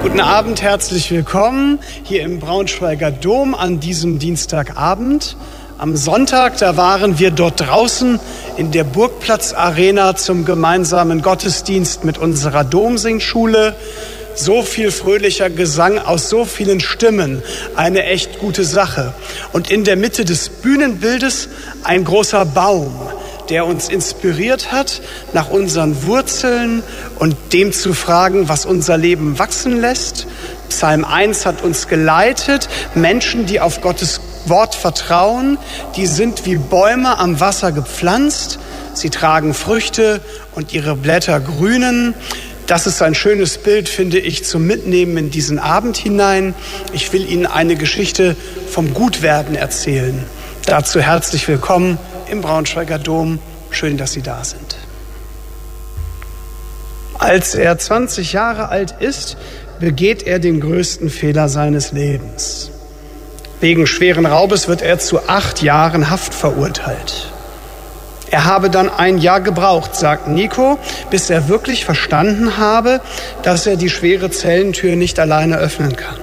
Guten Abend, herzlich willkommen hier im Braunschweiger Dom an diesem Dienstagabend. Am Sonntag, da waren wir dort draußen in der Burgplatz-Arena zum gemeinsamen Gottesdienst mit unserer Domsingschule. So viel fröhlicher Gesang aus so vielen Stimmen, eine echt gute Sache. Und in der Mitte des Bühnenbildes ein großer Baum, der uns inspiriert hat, nach unseren Wurzeln und dem zu fragen, was unser Leben wachsen lässt. Psalm 1 hat uns geleitet. Menschen, die auf Gottes Wort vertrauen, die sind wie Bäume am Wasser gepflanzt. Sie tragen Früchte und ihre Blätter grünen. Das ist ein schönes Bild, finde ich, zum Mitnehmen in diesen Abend hinein. Ich will Ihnen eine Geschichte vom Gutwerden erzählen. Dazu herzlich willkommen im Braunschweiger Dom. Schön, dass Sie da sind. Als er 20 Jahre alt ist, begeht er den größten Fehler seines Lebens. Wegen schweren Raubes wird er zu 8 Jahren Haft verurteilt. Er habe dann 1 Jahr gebraucht, sagt Nico, bis er wirklich verstanden habe, dass er die schwere Zellentür nicht alleine öffnen kann.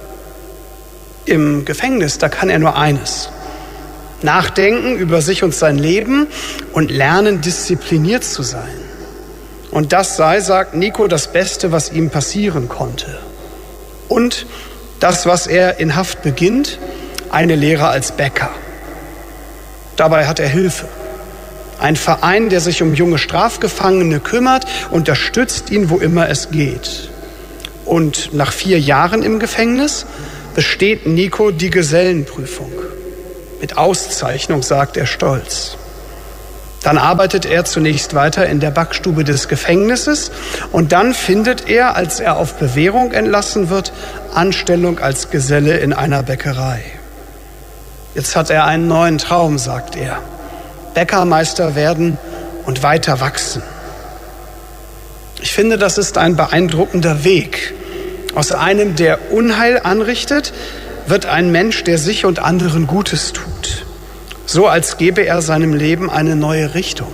Im Gefängnis, da kann er nur eines: nachdenken über sich und sein Leben und lernen, diszipliniert zu sein. Und das sei, sagt Nico, das Beste, was ihm passieren konnte. Und das, was er in Haft beginnt, eine Lehre als Bäcker. Dabei hat er Hilfe. Ein Verein, der sich um junge Strafgefangene kümmert, unterstützt ihn, wo immer es geht. Und nach 4 Jahren im Gefängnis besteht Nico die Gesellenprüfung. Mit Auszeichnung, sagt er stolz. Dann arbeitet er zunächst weiter in der Backstube des Gefängnisses und dann findet er, als er auf Bewährung entlassen wird, Anstellung als Geselle in einer Bäckerei. Jetzt hat er einen neuen Traum, sagt er: Bäckermeister werden und weiter wachsen. Ich finde, das ist ein beeindruckender Weg. Aus einem, der Unheil anrichtet, wird ein Mensch, der sich und anderen Gutes tut. So als gebe er seinem Leben eine neue Richtung.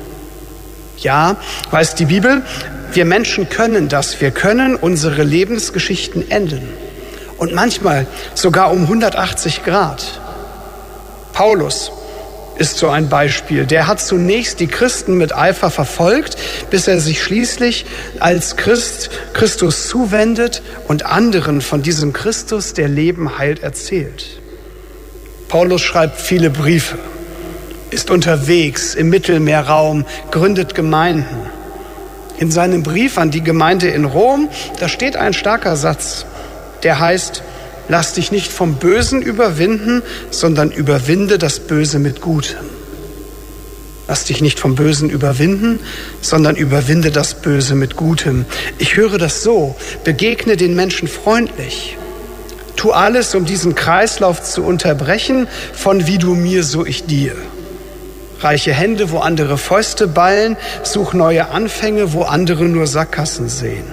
Ja, weiß die Bibel, wir Menschen können das. Wir können unsere Lebensgeschichten ändern. Und manchmal sogar um 180 Grad. Paulus ist so ein Beispiel. Der hat zunächst die Christen mit Eifer verfolgt, bis er sich schließlich als Christus zuwendet und anderen von diesem Christus, der Leben heilt, erzählt. Paulus schreibt viele Briefe, ist unterwegs im Mittelmeerraum, gründet Gemeinden. In seinem Brief an die Gemeinde in Rom, da steht ein starker Satz, der heißt: Lass dich nicht vom Bösen überwinden, sondern überwinde das Böse mit Gutem. Lass dich nicht vom Bösen überwinden, sondern überwinde das Böse mit Gutem. Ich höre das so: Begegne den Menschen freundlich. Tu alles, um diesen Kreislauf zu unterbrechen, von wie du mir, so ich dir. Reiche Hände, wo andere Fäuste ballen, such neue Anfänge, wo andere nur Sackgassen sehen.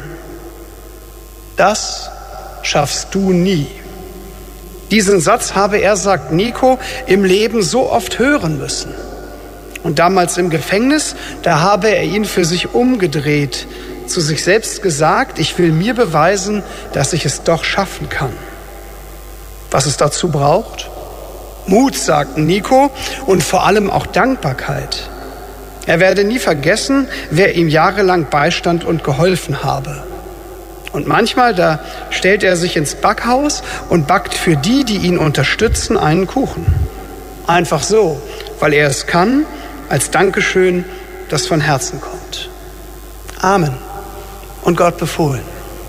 Das schaffst du nie. Diesen Satz habe er, sagt Nico, im Leben so oft hören müssen. Und damals im Gefängnis, da habe er ihn für sich umgedreht, zu sich selbst gesagt: Ich will mir beweisen, dass ich es doch schaffen kann. Was es dazu braucht? Mut, sagt Nico, und vor allem auch Dankbarkeit. Er werde nie vergessen, wer ihm jahrelang beistand und geholfen habe. Und manchmal, da stellt er sich ins Backhaus und backt für die, die ihn unterstützen, einen Kuchen. Einfach so, weil er es kann, als Dankeschön, das von Herzen kommt. Amen. Und Gott befohlen.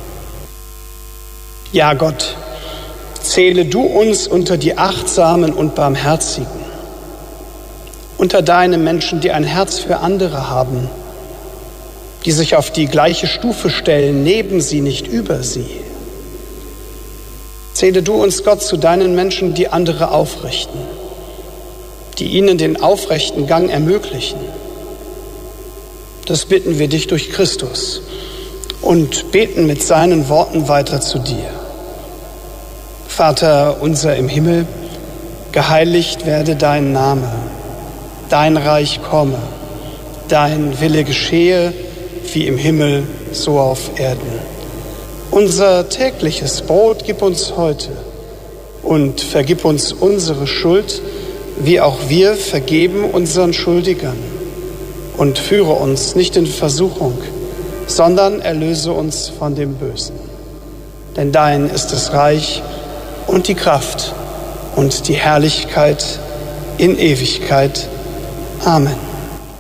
Ja, Gott, zähle du uns unter die Achtsamen und Barmherzigen, unter deine Menschen, die ein Herz für andere haben, die sich auf die gleiche Stufe stellen, neben sie, nicht über sie. Zähle du uns, Gott, zu deinen Menschen, die andere aufrichten, die ihnen den aufrechten Gang ermöglichen. Das bitten wir dich durch Christus und beten mit seinen Worten weiter zu dir. Vater unser im Himmel, geheiligt werde dein Name, dein Reich komme, dein Wille geschehe, wie im Himmel, so auf Erden. Unser tägliches Brot gib uns heute und vergib uns unsere Schuld, wie auch wir vergeben unseren Schuldigern. Und führe uns nicht in Versuchung, sondern erlöse uns von dem Bösen. Denn dein ist das Reich und die Kraft und die Herrlichkeit in Ewigkeit. Amen.